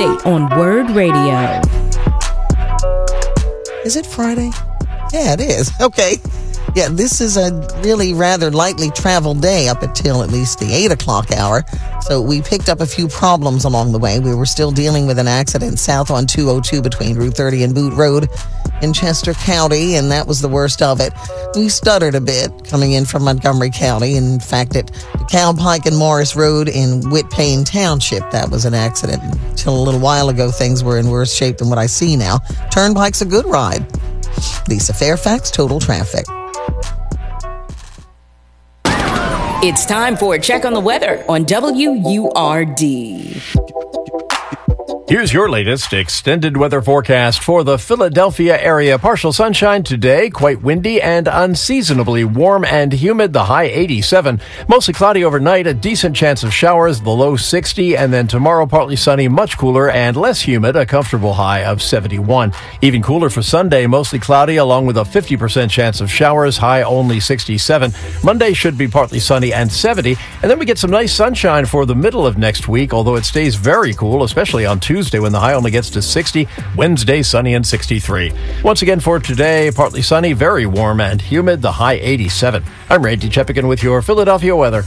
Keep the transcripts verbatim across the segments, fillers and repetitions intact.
update on Word Radio. Is it Friday? Yeah, it is. Okay. Yeah, this is a really rather lightly traveled day up until at least the eight o'clock hour. So we picked up a few problems along the way. We were still dealing with an accident south on two oh two between Route thirty and Boot Road in Chester County, and that was the worst of it. We stuttered a bit coming in from Montgomery County. In fact, at Cow Pike and Morris Road in Whitpain Township, that was an accident. Until a little while ago, things were in worse shape than what I see now. Turnpike's a good ride. Lisa Fairfax, Total Traffic. It's time for a check on the weather on W U R D. Here's your latest extended weather forecast for the Philadelphia area. Partial sunshine today, quite windy and unseasonably warm and humid, the high eighty-seven. Mostly cloudy overnight, a decent chance of showers, the low sixty. And then tomorrow, partly sunny, much cooler and less humid, a comfortable high of seventy-one. Even cooler for Sunday, mostly cloudy, along with a fifty percent chance of showers, high only sixty-seven. Monday should be partly sunny and seventy. And then we get some nice sunshine for the middle of next week, although it stays very cool, especially on Tuesday. Tuesday when the high only gets to sixty. Wednesday, sunny and sixty-three. Once again for today, partly sunny, very warm and humid, the high eighty-seven. I'm Randy Chepigan with your Philadelphia weather.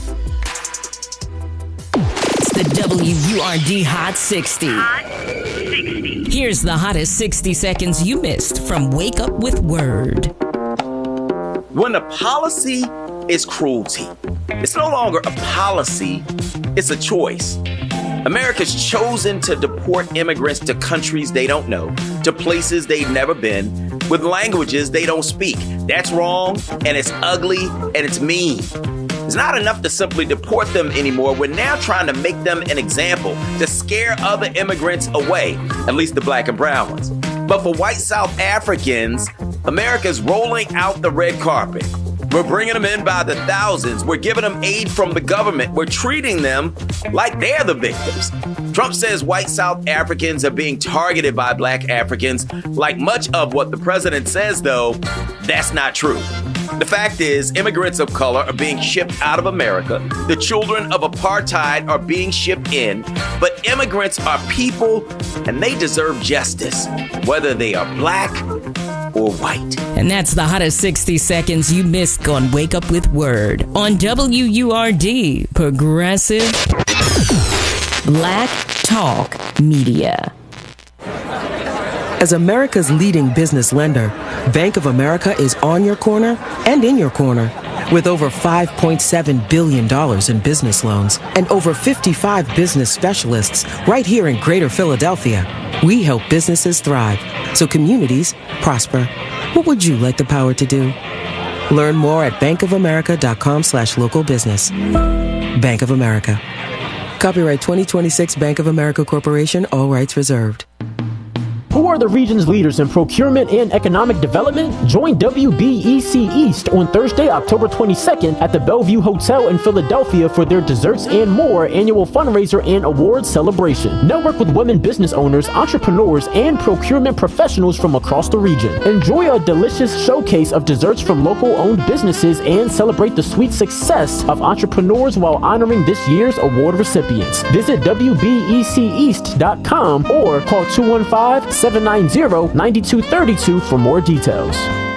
It's the W U R D Hot sixty. Hot sixty. Here's the hottest sixty seconds you missed from Wake Up with Word. When a policy is cruelty, it's no longer a policy, it's a choice. America's chosen to deport immigrants to countries they don't know, to places they've never been, with languages they don't speak. That's wrong, and it's ugly, and it's mean. It's not enough to simply deport them anymore. We're now trying to make them an example, to scare other immigrants away, at least the black and brown ones. But for white South Africans, America's rolling out the red carpet. We're bringing them in by the thousands. We're giving them aid from the government. We're treating them like they're the victims. Trump says white South Africans are being targeted by black Africans. Like much of what the president says, though, that's not true. The fact is, immigrants of color are being shipped out of America. The children of apartheid are being shipped in. But immigrants are people, and they deserve justice, whether they are black or white. And that's the hottest sixty seconds you missed on Wake Up with Word on W U R D, Progressive Black Talk Media. As America's leading business lender, Bank of America is on your corner and in your corner. With over five point seven billion dollars in business loans and over fifty-five business specialists right here in Greater Philadelphia, we help businesses thrive so communities prosper. What would you like the power to do? Learn more at bankofamerica.com slash local business. Bank of America. Copyright twenty twenty-six Bank of America Corporation, all rights reserved. Who are the region's leaders in procurement and economic development? Join W B E C East on Thursday, October twenty-second at the Bellevue Hotel in Philadelphia for their Desserts and More annual fundraiser and awards celebration. Network with women business owners, entrepreneurs, and procurement professionals from across the region. Enjoy a delicious showcase of desserts from local-owned businesses and celebrate the sweet success of entrepreneurs while honoring this year's award recipients. Visit W B E C east dot com or call two one five, seven nine zero, nine two three two for more details.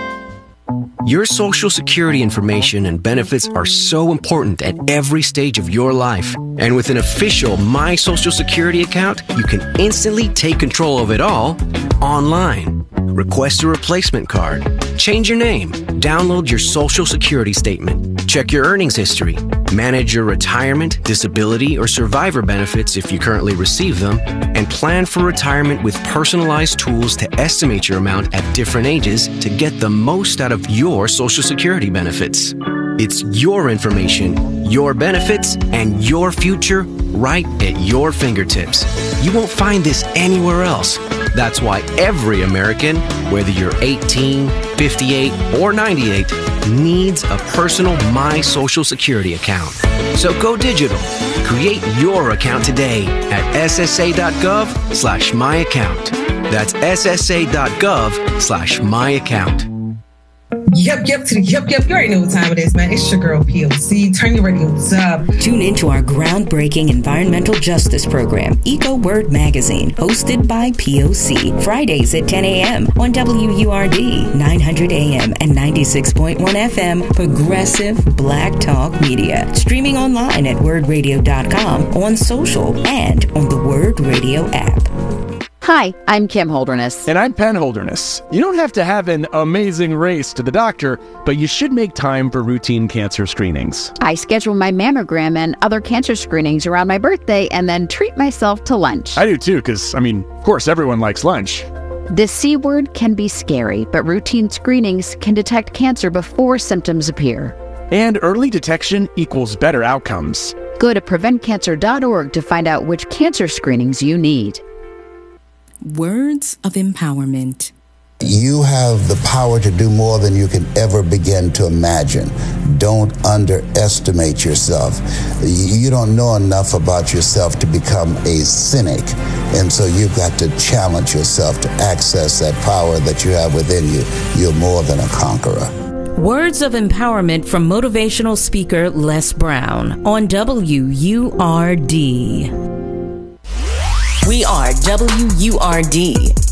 Your Social Security information and benefits are so important at every stage of your life. And with an official My Social Security account, you can instantly take control of it all online. Request a replacement card, change your name, download your Social Security statement, check your earnings history, manage your retirement, disability, or survivor benefits if you currently receive them, and plan for retirement with personalized tools to estimate your amount at different ages to get the most out of your Social Security benefits. It's your information, your benefits, and your future right at your fingertips. You won't find this anywhere else. That's why every American, whether you're eighteen, fifty-eight, or ninety-eight, needs a personal My Social Security account. So go digital. Create your account today at ssa.gov slash my account. That's ssa.gov slash my account. Yep, yep, to the yep, yep. You already know what time it is, man. It's your girl, P O C. Turn your radios up. Tune into our groundbreaking environmental justice program, Eco Word Magazine, hosted by P O C. Fridays at ten a.m. on W U R D, nine hundred A M and ninety-six point one F M, Progressive Black Talk Media. Streaming online at word radio dot com, on social, and on the Word Radio app. Hi, I'm Kim Holderness. And I'm Penn Holderness. You don't have to have an amazing race to the doctor, but you should make time for routine cancer screenings. I schedule my mammogram and other cancer screenings around my birthday and then treat myself to lunch. I do too, because, I mean, of course, everyone likes lunch. The C word can be scary, but routine screenings can detect cancer before symptoms appear. And early detection equals better outcomes. Go to prevent cancer dot org to find out which cancer screenings you need. Words of empowerment. You have the power to do more than you can ever begin to imagine. Don't underestimate yourself. You don't know enough about yourself to become a cynic. And so you've got to challenge yourself to access that power that you have within you. You're more than a conqueror. Words of empowerment from motivational speaker Les Brown on W U R D. We are W U R D.